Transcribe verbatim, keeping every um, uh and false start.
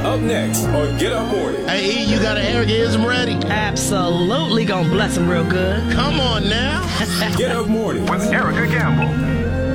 Up next on Get Up Morning. Hey, E, you got an orgasm ready? Absolutely gonna bless him real good. Come on now. Get Up Morning with Erica Campbell.